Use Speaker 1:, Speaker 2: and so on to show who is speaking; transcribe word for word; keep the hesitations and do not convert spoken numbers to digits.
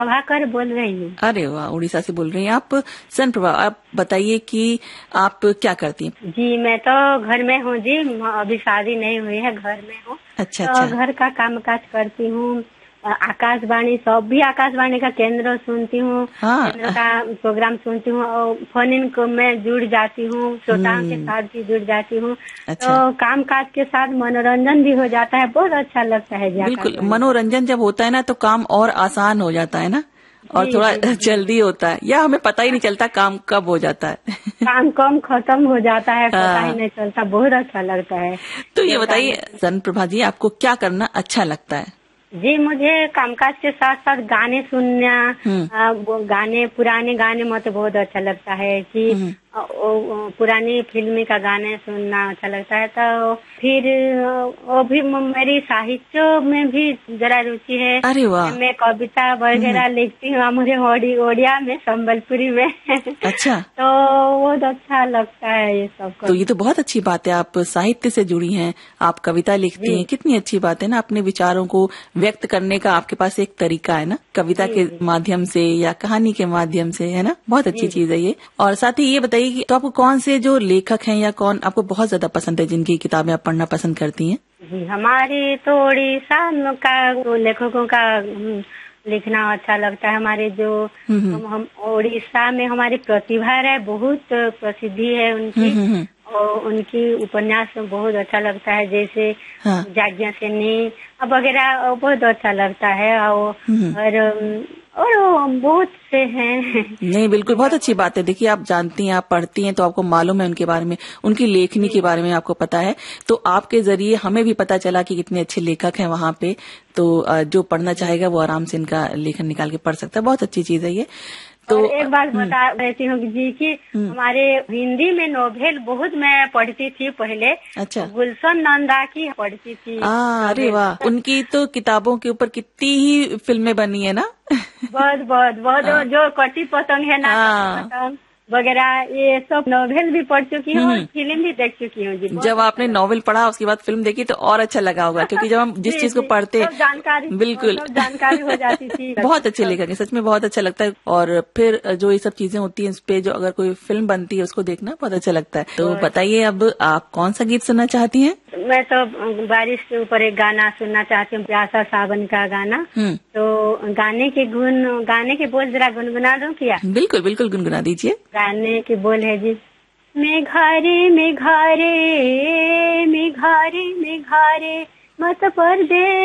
Speaker 1: प्रभाकर बोल रही हूँ।
Speaker 2: अरे वाह, उड़ीसा से बोल रही हैं आप। सन प्रभा, आप बताइए कि आप क्या करती हैं?
Speaker 1: जी मैं तो घर में हूँ जी, अभी शादी नहीं हुई है, घर में हूँ।
Speaker 2: अच्छा
Speaker 1: तो
Speaker 2: अच्छा।
Speaker 1: घर का काम काज करती हूँ। आकाशवाणी, सब भी आकाशवाणी का केंद्र सुनती हूँ,
Speaker 2: हाँ।
Speaker 1: केंद्र का प्रोग्राम सुनती हूँ और फोन इन को मैं जुड़ जाती हूँ, श्रोताओं के साथ भी जुड़ जाती हूँ।
Speaker 2: अच्छा।
Speaker 1: तो काम काज के साथ मनोरंजन भी हो जाता है, बहुत अच्छा लगता है जी।
Speaker 2: बिल्कुल, मनोरंजन जब होता है ना तो काम और आसान हो जाता है ना, और
Speaker 1: जी,
Speaker 2: थोड़ा
Speaker 1: जी,
Speaker 2: जल्दी होता है, या हमें पता ही नहीं चलता काम कब हो जाता है।
Speaker 1: काम कम खत्म हो जाता है, पता ही नहीं चलता, बहुत अच्छा लगता है।
Speaker 2: तो ये बताइए सन प्रभा जी, आपको क्या करना अच्छा लगता है?
Speaker 1: जी मुझे कामकाज के साथ साथ गाने सुनना, आ, वो गाने, पुराने गाने मुझे बहुत अच्छा लगता है कि आ, ओ, पुरानी फिल्मी का गाने सुनना अच्छा लगता है। तो फिर वो भी मेरी साहित्य में भी जरा रुचि है।
Speaker 2: अरे वाह।
Speaker 1: मैं कविता वगैरह लिखती हूँ, मुझे ओडी ओडिया में, संबलपुरी में।
Speaker 2: अच्छा।
Speaker 1: तो बहुत अच्छा लगता है ये सब।
Speaker 2: तो ये तो बहुत अच्छी बात है, आप साहित्य से जुड़ी हैं, आप कविता लिखती हैं, कितनी अच्छी बात है ना। अपने विचारों को व्यक्त करने का आपके पास एक तरीका है ना, कविता के माध्यम से या कहानी के माध्यम से, है ना। बहुत अच्छी चीज है ये। और साथ ही ये बताइए कि तो आपको कौन से जो लेखक हैं या कौन आपको बहुत ज्यादा पसंद है, जिनकी किताबें आप पढ़ना पसंद करती हैं?
Speaker 1: जी हमारे तो उड़ीसा का लेखकों का लिखना अच्छा लगता है। हमारे जो हम उड़ीसा में हमारी प्रतिभा है, बहुत प्रसिद्धि है उनकी, और उनकी उपन्यास बहुत अच्छा लगता है, जैसे हाँ। जाज्ञा सेनी वगैरह बहुत अच्छा लगता है। और और बहुत से हैं।
Speaker 2: नहीं बिल्कुल, बहुत अच्छी बात है। देखिए आप जानती हैं, आप पढ़ती हैं, तो आपको मालूम है उनके बारे में, उनकी लेखनी के बारे में आपको पता है। तो आपके जरिए हमें भी पता चला कि कितने अच्छे लेखक हैं वहाँ पे। तो जो पढ़ना चाहेगा वो आराम से इनका लेखन निकाल के पढ़ सकता है। बहुत अच्छी चीज है ये।
Speaker 1: तो और एक बात बता रहती हूँ जी कि हमारे हिंदी में नोवेल बहुत मैं पढ़ती थी पहले। अच्छा। गुलशन नंदा की पढ़ती थी।
Speaker 2: आ, अरे वाह, उनकी तो किताबों के ऊपर कितनी ही फिल्में बनी है ना।
Speaker 1: बहुत बहुत बहुत हाँ। जो कटी पतंग है ना, हाँ। पतंग वगैरह, ये सब नॉवेल भी पढ़ चुकी हूँ, फिल्म भी देख चुकी हूँ जी।
Speaker 2: जब आपने नॉवेल पढ़ा उसके बाद फिल्म देखी तो और अच्छा लगा होगा, क्योंकि जब हम जिस चीज को पढ़ते हैं
Speaker 1: जानकारी,
Speaker 2: बिल्कुल
Speaker 1: जानकारी हो जाती थी।
Speaker 2: बहुत अच्छे लेखक है, सच में बहुत अच्छा लगता है। और फिर जो ये सब चीजें होती हैं, इस पे जो अगर कोई फिल्म बनती है उसको देखना बहुत अच्छा लगता है। तो बताइए अब आप कौन सा गीत सुनना चाहती हैं?
Speaker 1: मैं तो बारिश के ऊपर एक गाना सुनना चाहती हूँ, प्यासा सावन का गाना। तो गाने के गुण, गाने के बोल जरा गुनगुना दूं क्या?
Speaker 2: बिल्कुल बिल्कुल, गुनगुना दीजिए।
Speaker 1: गाने के बोल है जी, मेघारे मेघारे मेघारे मेघारे मत परदे